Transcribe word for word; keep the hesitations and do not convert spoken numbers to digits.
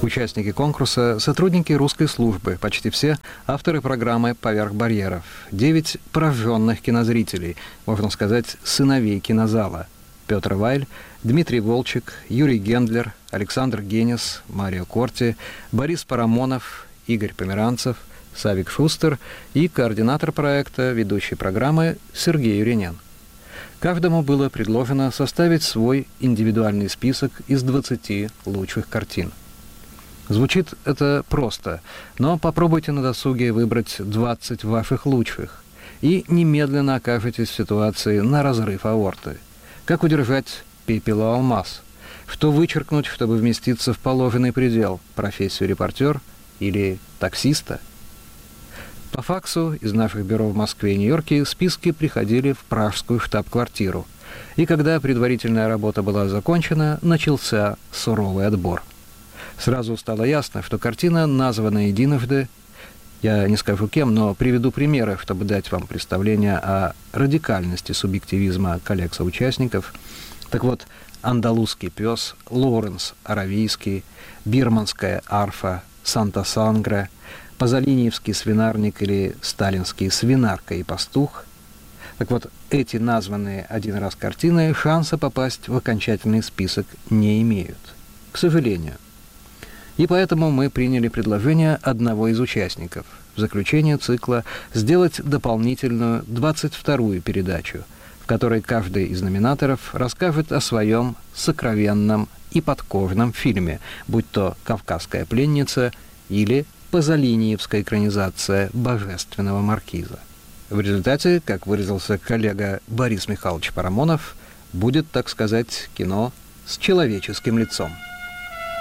Участники конкурса – сотрудники русской службы, почти все авторы программы «Поверх барьеров». Девять прожженных кинозрителей, можно сказать, сыновей кинозала. Петр Вайль, Дмитрий Волчек, Юрий Гендлер, Александр Генис, Марио Корти, Борис Парамонов, Игорь Померанцев, Савик Шустер и координатор проекта, ведущий программы Сергей Юринен. Каждому было предложено составить свой индивидуальный список из двадцати лучших картин. Звучит это просто, но попробуйте на досуге выбрать двадцать ваших лучших, и немедленно окажетесь в ситуации на разрыв аорты. Как удержать пепел у алмаз? Что вычеркнуть, чтобы вместиться в положенный предел? Профессию репортер или таксиста? По факсу из наших бюро в Москве и Нью-Йорке списки приходили в пражскую штаб-квартиру. И когда предварительная работа была закончена, начался суровый отбор. Сразу стало ясно, что картина названа единожды. Я не скажу кем, но приведу примеры, чтобы дать вам представление о радикальности субъективизма коллег-соучастников. Так вот, «Андалузский пес», «Лоренс Аравийский», «Бирманская арфа», «Санта Сангре», «Пазолиниевский свинарник» или «Сталинский свинарка и пастух». Так вот, эти названные один раз картины шанса попасть в окончательный список не имеют, к сожалению. И поэтому мы приняли предложение одного из участников в заключение цикла сделать дополнительную двадцать вторую передачу, в которой каждый из номинаторов расскажет о своем сокровенном и подкожном фильме, будь то «Кавказская пленница» или пазолиниевская экранизация «Божественного маркиза». В результате, как выразился коллега Борис Михайлович Парамонов, будет, так сказать, кино с человеческим лицом.